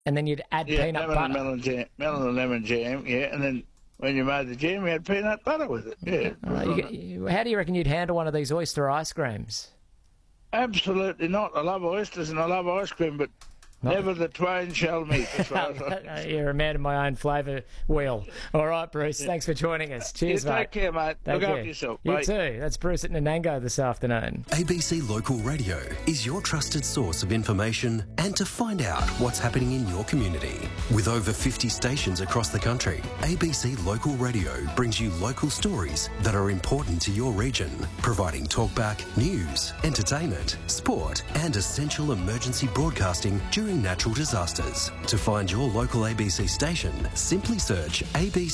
and then you'd add Yeah, peanut lemon butter. and melon and lemon jam, yeah, and then when you made the jam, you had peanut butter with it, yeah. How do you reckon you'd handle one of these oyster ice creams? Absolutely not. I love oysters and I love ice cream, but never the twain shall meet. You're a man of my own flavour wheel. All right, Bruce, thanks for joining us. Cheers, mate. Take care, mate. Look after yourself. You Bye. too. That's Bruce at Nanango this afternoon. ABC Local Radio is your trusted source of information and to find out what's happening in your community. With over 50 stations across the country, ABC Local Radio brings you local stories that are important to your region, providing talkback, news, entertainment, sport and essential emergency broadcasting during natural disasters. To find your local ABC station, simply search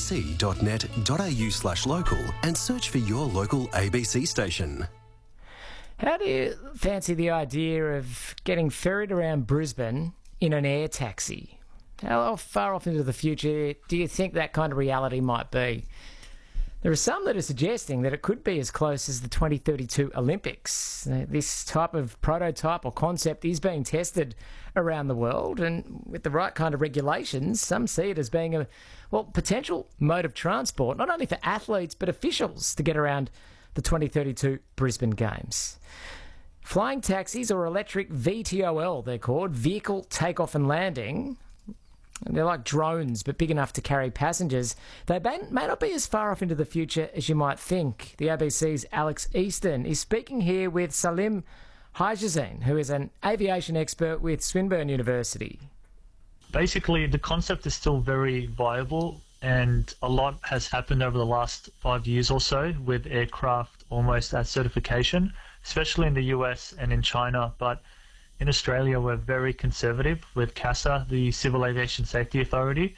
abc.net.au/local and search for your local ABC station. How do you fancy the idea of getting ferried around Brisbane in an air taxi? How far off into the future do you think that kind of reality might be? There are some that are suggesting that it could be as close as the 2032 Olympics. This type of prototype or concept is being tested around the world, and with the right kind of regulations, some see it as being a potential mode of transport, not only for athletes but officials to get around the 2032 Brisbane Games. Flying taxis, or electric VTOL they're called, vehicle takeoff and landing. They're like drones, but big enough to carry passengers. They may not be as far off into the future as you might think. The ABC's Alex Easton is speaking here with Salim Hajazin, who is an aviation expert with Swinburne University. Basically, the concept is still very viable, and a lot has happened over the last 5 years or so with aircraft almost at certification, especially in the US and in China. But in Australia, we're very conservative with CASA, the Civil Aviation Safety Authority,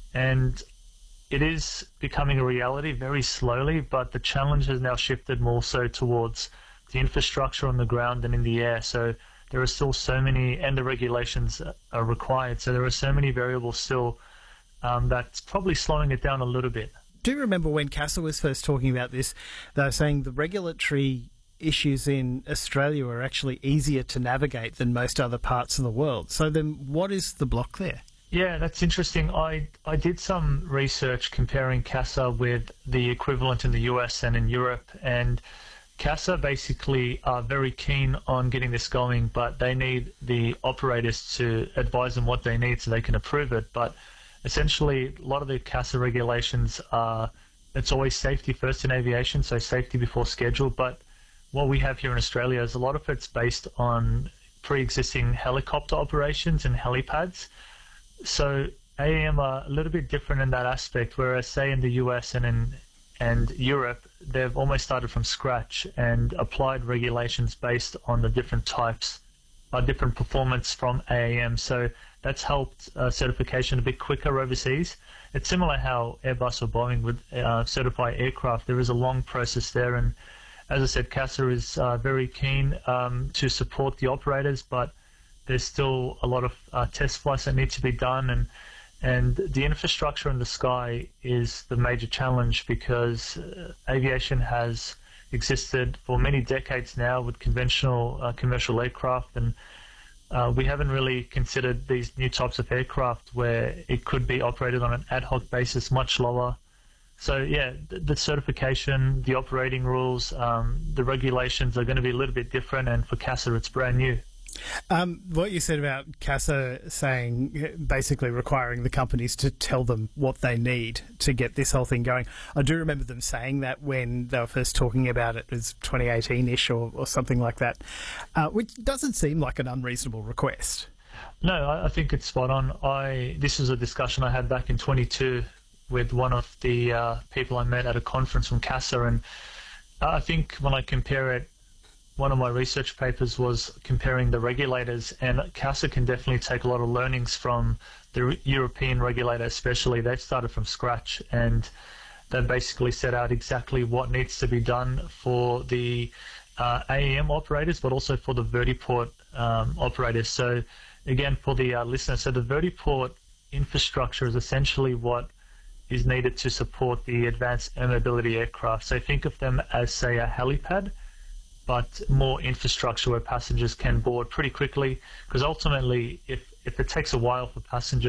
and it is becoming a reality very slowly, but the challenge has now shifted more so towards the infrastructure on the ground than in the air. So there are still so many, and the regulations are required, so there are so many variables still that's probably slowing it down a little bit. Do you remember when CASA was first talking about this, they were saying the regulatory issues in Australia are actually easier to navigate than most other parts of the world. So then what is the block there? Yeah, that's interesting. I did some research comparing CASA with the equivalent in the US and in Europe, and CASA basically are very keen on getting this going, but they need the operators to advise them what they need so they can approve it. But essentially, a lot of the CASA regulations are, it's always safety first in aviation, so safety before schedule. But what we have here in Australia is a lot of it's based on pre-existing helicopter operations and helipads. So AAM are a little bit different in that aspect, whereas say in the US and Europe, they've almost started from scratch and applied regulations based on the different types, different performance from AAM. So that's helped certification a bit quicker overseas. It's similar how Airbus or Boeing would certify aircraft. There is a long process there, and as I said, CASA is very keen to support the operators, but there's still a lot of test flights that need to be done, and the infrastructure in the sky is the major challenge, because aviation has existed for many decades now with conventional commercial aircraft, and we haven't really considered these new types of aircraft where it could be operated on an ad hoc basis, much lower. So yeah, the certification, the operating rules, the regulations are going to be a little bit different, and for CASA it's brand new. What you said about CASA saying, basically requiring the companies to tell them what they need to get this whole thing going. I do remember them saying that when they were first talking about it. It was 2018-ish or something like that, which doesn't seem like an unreasonable request. No, I think it's spot on. This was a discussion I had back in 22 with one of the people I met at a conference from CASA, and I think when I compare it, one of my research papers was comparing the regulators, and CASA can definitely take a lot of learnings from the European regulator especially. They've started from scratch, and they've basically set out exactly what needs to be done for the AEM operators, but also for the vertiport operators. So again, for the listeners, so the vertiport infrastructure is essentially what is needed to support the advanced air mobility aircraft. So think of them as, say, a helipad, but more infrastructure where passengers can board pretty quickly, because ultimately, if it takes a while for passengers